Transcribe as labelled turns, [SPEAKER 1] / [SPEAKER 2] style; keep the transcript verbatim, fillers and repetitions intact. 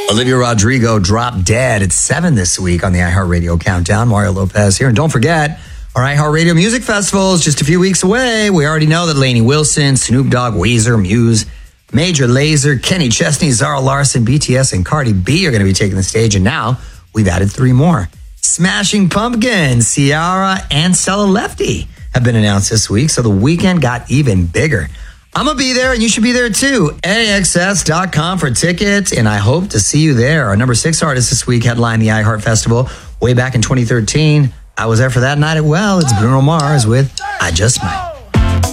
[SPEAKER 1] Olivia Rodrigo dropped dead at seven this week on the iHeartRadio Countdown. Mario Lopez here. And don't forget, our iHeartRadio Music Festival is just a few weeks away. We already know that Lainey Wilson, Snoop Dogg, Weezer, Muse, Major Lazer, Kenny Chesney, Zara Larson, B T S, and Cardi B are going to be taking the stage. And now we've added three more. Smashing Pumpkins, Ciara, and Stella Lefty have been announced this week. So the weekend got even bigger. I'm going to be there, and you should be there too. A X S dot com for tickets, and I hope to see you there. Our number six artist this week headlined the iHeart Festival way back in twenty thirteen. I was there for that night at Well. It's Bruno Mars with I Just Might.